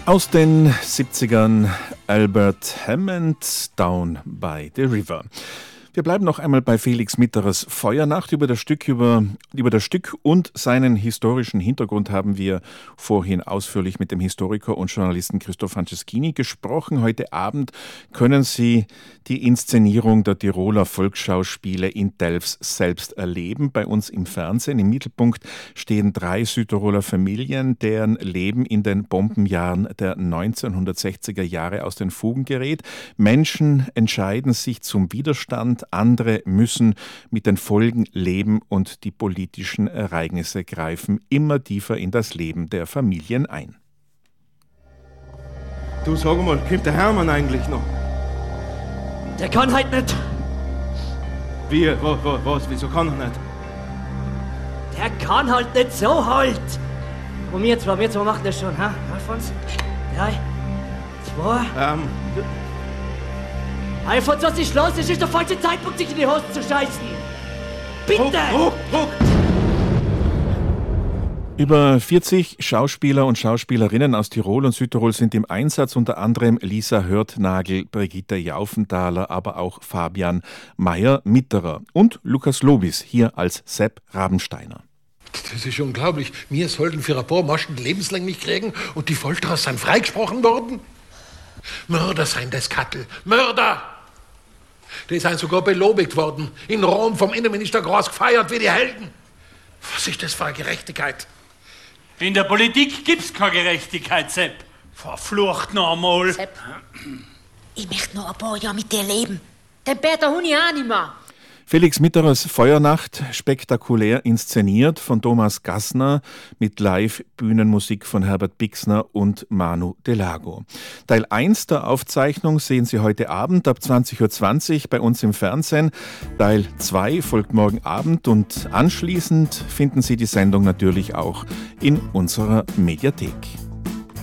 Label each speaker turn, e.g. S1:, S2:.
S1: Aus den 70ern Albert Hammond, Down by the River. Wir bleiben noch einmal bei Felix Mitterers Feuernacht. Über das Stück und seinen historischen Hintergrund haben wir vorhin ausführlich mit dem Historiker und Journalisten Christoph Franceschini gesprochen. Heute Abend können Sie die Inszenierung der Tiroler Volksschauspiele in Delfs selbst erleben. Bei uns im Fernsehen. Im Mittelpunkt stehen 3 Südtiroler Familien, deren Leben in den Bombenjahren der 1960er Jahre aus den Fugen gerät. Menschen entscheiden sich zum Widerstand. Andere müssen mit den Folgen leben und die politischen Ereignisse greifen immer tiefer in das Leben der Familien ein.
S2: Du, sag mal, kommt der Hermann eigentlich noch?
S3: Der kann halt nicht.
S2: Wie? Was? Wieso kann er nicht?
S3: Der kann halt nicht so halt. Und wir zwei machen das schon, ha? Alfons? 3, 2... Alfons, was ist los? Es ist der falsche Zeitpunkt, sich in die Hose zu scheißen. Bitte!
S2: Druck!
S1: Über 40 Schauspieler und Schauspielerinnen aus Tirol und Südtirol sind im Einsatz, unter anderem Lisa Hörtnagel, Brigitte Jaufenthaler, aber auch Fabian Meyer-Mitterer und Lukas Lobis, hier als Sepp Rabensteiner.
S4: Das ist unglaublich. Wir sollten für ein paar Maschen lebenslänglich kriegen und die Folterer sind freigesprochen worden? Mörder sind das, Kattel. Mörder! Die sind sogar belobigt worden. In Rom vom Innenminister groß gefeiert wie die Helden. Was ist das für eine Gerechtigkeit?
S5: In der Politik gibt's keine Gerechtigkeit, Sepp. Verflucht noch einmal.
S6: Sepp, ich möchte noch ein paar Jahre mit dir leben. Den Peter Huni auch nicht mehr.
S1: Felix Mitterers Feuernacht, spektakulär inszeniert von Thomas Gassner mit Live-Bühnenmusik von Herbert Bixner und Manu Delago. Teil 1 der Aufzeichnung sehen Sie heute Abend ab 20.20 Uhr bei uns im Fernsehen. Teil 2 folgt morgen Abend und anschließend finden Sie die Sendung natürlich auch in unserer Mediathek.